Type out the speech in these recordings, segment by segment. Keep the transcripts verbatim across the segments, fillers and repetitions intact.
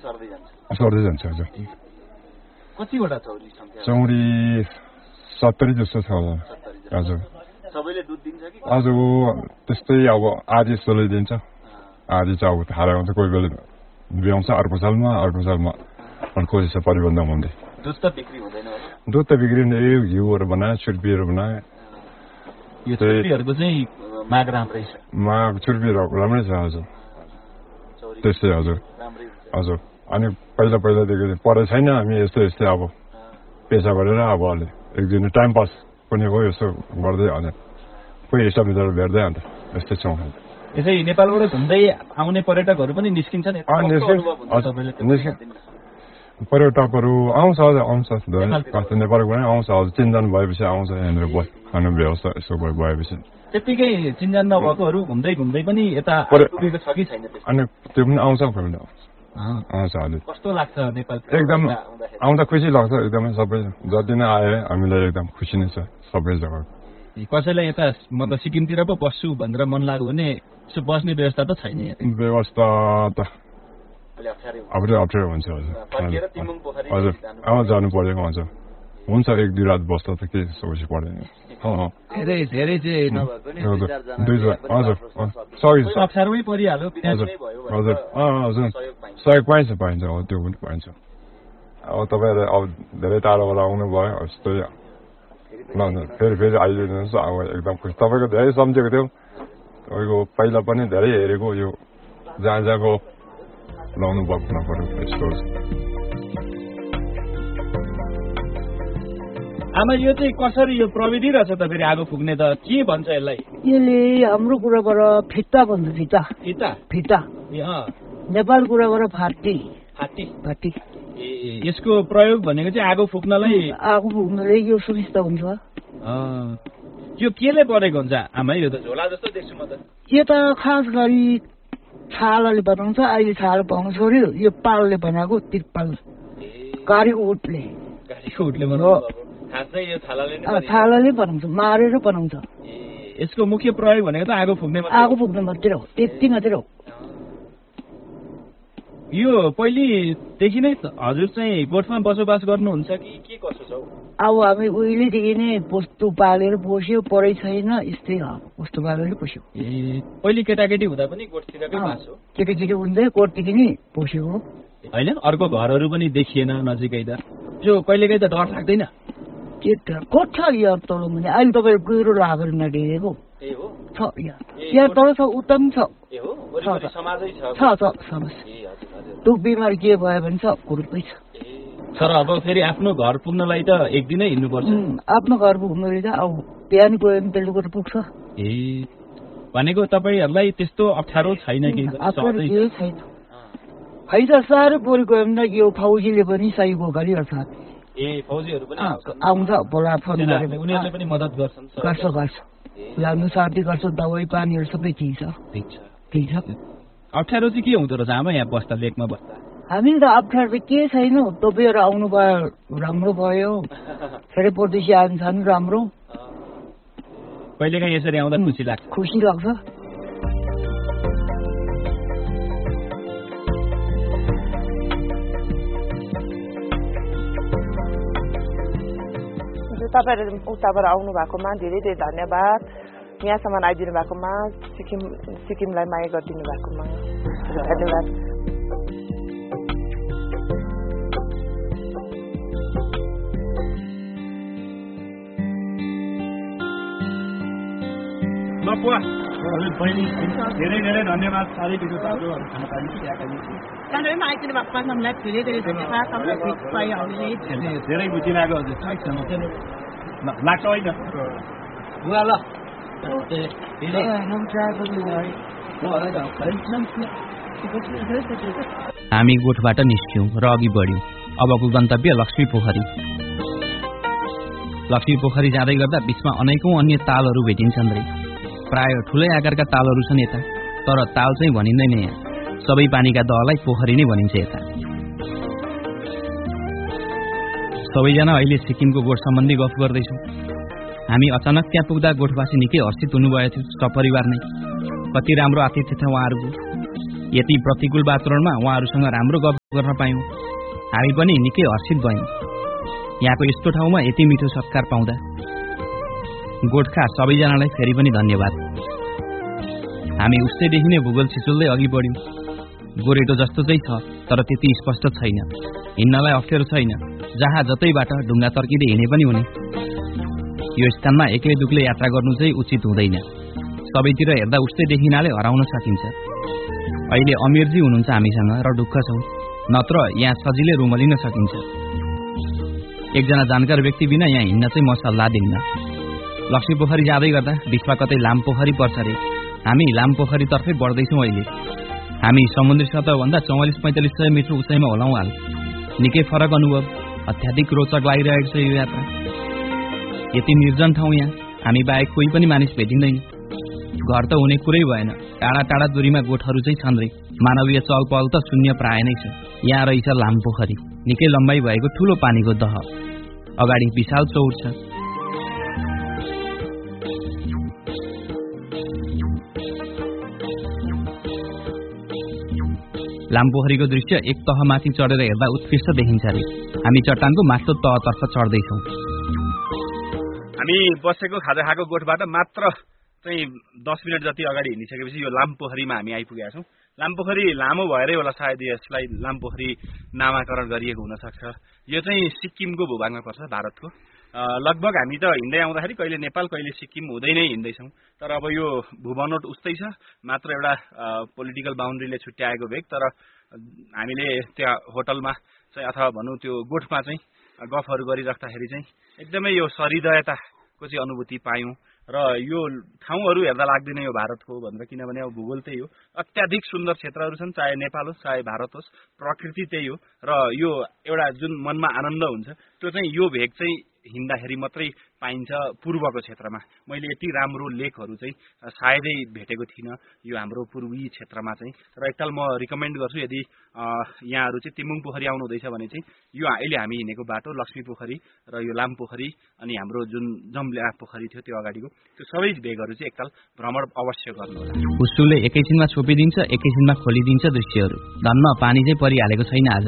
सर्दै जान्छ सर्दै जान्छ हजुर कतिवटा चौरी संख्या चौरी सत्तरी जस्तो छ होला हजुर सबैले दुध दिन्छ कि हजुर त्यस्तै अब आधी जस्तोले दिन्छ आधी चाहिँ अब थाहा हुन्छ कोही बेला ब्याउँछ अर्को सालमा अर्को सालमा अर्को जस्तो परिबन्ध हुँदै दुध त बिक्री हुँदैन होला दुध त बिग्रिने घिउहरू बनायो छुर्पीहरू बनायो यो छुर्पीहरूको चाहिँ माग राम्रै छ माग छुर्पीहरू राम्रै छ हजुर त्यस्तै हजुर हजुर अनि पहिला पहिलादेखि पढाइ छैन हामी यस्तो यस्तै अब पेसा गरेर अब अलि एक दिन टाइम पास पनि हो यस्तो गर्दै अनि कोही हिसाब मिलेर भेट्दै अन्त यस्तै छौँ यसै नेपालबाट घुम्दै आउने पर्यटकहरू पनि निस्किन्छन् पर्यटकहरू आउँछ आउँछ नेपालबाट आउँछ हजुर चिन्जान भएपछि आउँछ यहाँनिर खानु व्यवस्था यसो भएपछि त्यतिकै चिन्जान नभएकोहरू घुम्दै घुम्दै पनि यता पुगेको छ कि छैन अनि त्यो पनि आउँछ कोही आउँछ अलि कस्तो लाग्छ नेपाल एकदम आउँदा खुसी लाग्छ एकदमै सबै जति नै आए हामीलाई एकदम खुसी नै छ सबै जग्गा कसैलाई यता म त सिक्किमतिर पो बस्छु भनेर मन लाग्यो भने यसो बस्ने व्यवस्था त छैन व्यवस्था त अप्ठ्यारो अप्ठ्यारो हुन्छ हजुर हजुर जानु परेको हुन्छ हुन्छ एक दुई रात बस्दा त के समस्या पर्दैन धेरै धेरै चाहिँ हजुर हजुर अप्ठ्यारोमै परिहाल्यो हजुर हजुर हजुर सहयोग पाइन्छ पाइन्छ हो त्यो पनि पाइन्छ अब तपाईँहरू अब धेरै टाढोबाट आउनु भयो यस्तै ल फेरि फेरि आइदिनुहोस् अब एकदम खुसी तपाईँको धेरै सम्झेको थियो तपाईँको पहिला पनि धेरै हेरेको यो जहाँ जहाँको लाउनु भएको नपऱ्यो यस्तो आमा यो चाहिँ कसरी यो प्रविधि रहेछ त फेरि आगो फुक्ने त के भन्छ यसलाई यसले हाम्रो कुराबाट फिता भन्छ फिता फिता फिता नेपाल कुराबाट फाटी फाटी फाटी ए यसको प्रयोग भनेको चाहिँ आगो फुक्नलाई आगो फुक्नलाई यो सुविस्ता हुन्छ यो केले परेको हुन्छ आमा यो त झोला जस्तो देख्छु म त यो त खास गरी छालाले बनाउँछ अहिले छाला पाउनु छोड्यो यो पालले बनाएको तिरपाल गाडीको उठले गाडीको उठले बनाएको छालाले बनाउँछ मारेर बनाउँछ यसको मुख्य प्रयोग भनेको त आगो फुक्ने आगो फुक्ने मात्रै हो त्यति मात्रै हो यो पहिलेदेखि नै हजुर चाहिँ गोठमा बसोबास गर्नुहुन्छ कि के कसो छ अब हामी उहिलेदेखि नै वस्तु पालेर पोस्यो परै छैन यस्तै हो वस्तु पालेर पोस्यो ए पहिले केटाकेटी हुँदा पनि गोठतिरकै बास हो केटाकेटी हुँदै गोठदेखि नै पोस्यो हो होइन अर्को घरहरू पनि देखिएन नजिकै त यो कहिलेकाहीँ त डर लाग्दैन के कोठ छ यहाँ तल भने अहिले तपाईँ कुहिरो लागेर नडेरेको छ यहाँ तल छ उता पनि छ छ समाज त्यो बिमार के भयो भने छ कुरुपै छ तर अब फेरि आफ्नो घर पुग्नलाई त एक दिनै हिँड्नुपर्छ आफ्नो घर पुग्नलाई त अब बिहान गयो भने बेलुका पुग्छ ए भनेको तपाईँहरूलाई त्यस्तो अप्ठ्यारो छैन कि छैन है त साह्रै परि गयो भने यो फौजीले पनि सहीको गरिहाल्छ ए फौजीहरू पनि आउँछ बोला फोन गरेर उनीहरूले पनि मद्दत गर्छन् गर्छ गर्छ लाग्नु साथी गर्छ दबाई पानीहरू सबै दिन्छ दिन्छ अप्ठ्यारो चाहिँ के हुँदो रहेछ आमा यहाँ बस्दा लेकमा बस्दा हामी त अप्ठ्यारो के छैन तपाईँहरू आउनु भयो राम्रो भयो फेरि परदेशी आइन्छ राम्रो कहिलेकाहीँ यसरी आउँदा खुसी लाग्छ खुसी लाग्छ तपाईँहरू उताबाट आउनु भएकोमा धेरै धेरै धन्यवाद यहाँसम्म आइदिनु भएकोमा सिक्किम सिक्किमलाई माया गरिदिनु भएकोमा धन्यवाद धेरै धेरै धन्यवाद साह्रै ढिलो बाटो खाना पानी काठमाडौँमा आइदिनु भएको हामीलाई धेरै धेरै धन्यवाद धेरै बुझिरहेको हजुर लाग्छ होइन ल हामी गोठबाट निस्क्यौं र अघि बढ्यौं अबको गन्तव्य लक्ष्मी पोखरी लक्ष्मी पोखरी जाँदै गर्दा बीचमा अनेकौं अन्य तालहरू भेटिन्छन् रे प्राय ठुलै आकारका तालहरू छन् यता तर ताल चाहिँ भनिँदैन यहाँ सबै पानीका दहलाई पोखरी नै भनिन्छ यता सबैजना अहिले सिक्किमको गोठ सम्बन्धी गफ गर्दैछौँ हामी अचानक त्यहाँ पुग्दा गोठवासी निकै हर्षित हुनुभएको थियो सपरिवार नै कति राम्रो आतिथ्य छ उहाँहरूको यति प्रतिकूल वातावरणमा उहाँहरूसँग राम्रो गफ गर्न पायौँ। हामी पनि निकै हर्षित भयौँ। यहाँको यस्तो ठाउँमा यति मिठो सत्कार पाउँदा गोठका सबैजनालाई फेरि पनि धन्यवाद। हामी उस्तैदेखि नै भूगोल छिचोल्दै अघि बढ्यौँ। गोरेटो जस्तो चाहिँ छ, तर त्यति स्पष्ट छैन। हिँड्नलाई अप्ठ्यारो छैन। जहाँ जतैबाट ढुङ्गा तर्किँदै हिँडे पनि हुने। यो स्थानमा एक्लै दुक्लै यात्रा गर्नु चाहिँ उचित हुँदैन। सबैतिर हेर्दा उस्तै देखिनाले हराउन सकिन्छ। अहिले अमीरजी हुनुहुन्छ हामीसँग र ढुक्क छौँ, नत्र यहाँ सजिलै रुमलिन सकिन्छ। एकजना जानकार व्यक्ति बिना यहाँ हिँड्न चाहिँ म सल्लाह दिन्न। लक्ष्मी पोखरी जाँदै गर्दा बिचमा कतै लाम पोखरी पर्छ रे। हामी लाम पोखरीतर्फै बढ्दैछौँ। अहिले हामी समुद्री सतहभन्दा चौवालिस पैँतालिस सय मिटर उचाइमा होलाउँ हाल। निकै फरक अनुभव, अत्याधिक रोचक लागिरहेको छ यो यात्रा। यति निर्जन ठाउँ यहाँ हामी बाहेक कोही पनि मानिस भेटिँदैन। घर त हुने कुरै भएन। टाढा टाढा दूरीमा गोठहरू चाहिँ छन् रे। मानवीय चहल पहल त शून्य प्राय नै छ। यहाँ रहेछ लाम पोखरी, निकै लम्बाइ भएको ठूलो पानीको दह। अगाडि विशाल चौर छ। लामपोखरीको दृश्य एक तहमाथि चढेर हेर्दा उत्कृष्ट देखिन्छ रे। हामी चट्टानको माथिल्लो तहतर्फ चढ्दैछौँ। हामी बसेको खाजा खाएको गोठबाट मात्र चाहिँ दस मिनट जति अगाडि हिँडिसकेपछि यो लामपोखरीमा हामी आइपुगेका छौँ। लामपोखरी लामो भएरै होला सायद यसलाई लामपोखरी नामाकरण गरिएको हुनसक्छ। यो चाहिँ सिक्किमको भूभागमा पर्छ, भारतको। लगभग हामी त हिँड्दै आउँदाखेरि कहिले नेपाल कहिले सिक्किम हुँदै नै हिँड्दैछौँ। तर अब यो भूबनोट उस्तै छ, मात्र एउटा पोलिटिकल बााउन्ड्रीले छुट्याएको भेग। तर हामीले त्यहाँ होटलमा चाहिँ अथवा भनौँ त्यो गोठमा चाहिँ गफहरू गरिराख्दाखेरि चाहिँ एकदमै यो सहृदयताको चाहिँ अनुभूति पायौँ। र यो ठाउँहरू हेर्दा लाग्दैन यो भारतको भनेर, किनभने अब भूगोल त्यही हो। अत्याधिक सुन्दर क्षेत्रहरू छन्, चाहे नेपाल होस् चाहे भारत होस्, प्रकृति त्यही हो। र यो एउटा जुन मनमा आनन्द हुन्छ त्यो चाहिँ यो भेग चाहिँ हिँड्दाखेरि मात्रै पाइन्छ पूर्वको क्षेत्रमा। मैले यति राम्रो लेकहरू चाहिँ सायदै भेटेको थिइनँ यो हाम्रो पूर्वी क्षेत्रमा चाहिँ। र एकताल म रिकमेन्ड गर्छु, यदि यहाँहरू चाहिँ तिमुङ पोखरी आउनु हुँदैछ भने चाहिँ यो अहिले हामी हिँडेको बाटो लक्ष्मी पोखरी र यो लाम पोखरी अनि हाम्रो जुन जम्ल्या पोखरी थियो त्यो अगाडिको त्यो सबै भेगहरू चाहिँ एकताल भ्रमण अवश्य गर्नुहोला। उसुले एकैछिनमा छोपिदिन्छ, एकैछिनमा खोलिदिन्छ दृश्यहरू। धन्न पानी चाहिँ परिहालेको छैन आज।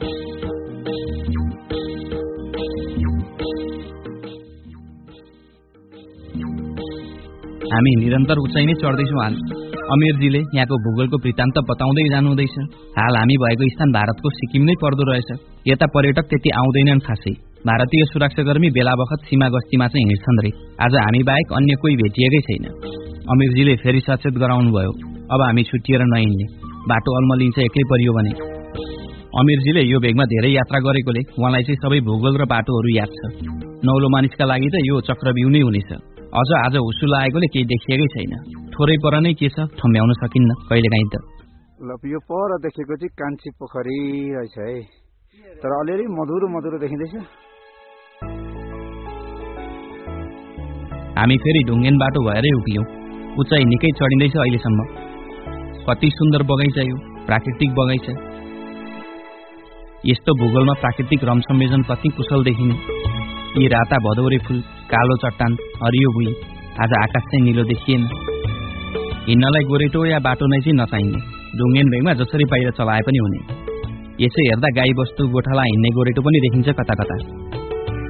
हामी निरन्तर उचाइ नै चढ्दैछौँ हाल। अमीरजीले यहाँको भूगोलको वृत्तान्त बताउँदै जानुहुँदैछ। हाल हामी भएको स्थान भारतको सिक्किम नै पर्दो रहेछ। यता पर्यटक त्यति आउँदैनन् खासै। भारतीय सुरक्षाकर्मी बेला बखत सीमा गस्तीमा चाहिँ हिँड्छन् रे। आज हामी बाहेक अन्य कोही भेटिएकै छैन। अमीरजीले फेरि सचेत गराउनु भयो, अब हामी छुट्टिएर नहिँड्ने। बाटो अल्मलिन्छ एक्लै परियो भने। अमीरजीले यो भेगमा धेरै यात्रा गरेकोले उहाँलाई चाहिँ सबै भूगोल र बाटोहरू याद छ। नौलो मानिसका लागि त यो चक्रव्यूह नै हुनेछ। अझ आज हुसु लागेकोले केही देखिएकै छैन। थोरै पर नै के छ ठम्ब्याउन सकिन्न कहिलेकाहीँ त। ल यो पर देखेको चाहिँ कान्छी पोखरी रहेछ है, तर अलिअलि मधुरो मधुरो देखिँदैछ। हामी फेरि ढुङ्गेन बाटो भएरै उक्ल्यौँ। उचाइ निकै चढिँदैछ अहिलेसम्म। कति सुन्दर बगैँचा यो, प्राकृतिक बगैँचा। यस्तो भूगोलमा प्राकृतिक रमसंयोजन कति कुशल देखिने। यी राता भदौरे फूल, कालो चट्टान, हरियो भुइँ। आज आकाश चाहिँ निलो देखिएन। हिँड्नलाई गोरेटो या बाटो नै चाहिँ नचाहिने। ढुङ्गेन भेगमा जसरी बाहिर चलाए पनि हुने। यसो हेर्दा गाई बस्तु गोठाला हिँड्ने गोरेटो पनि देखिन्छ कता कता।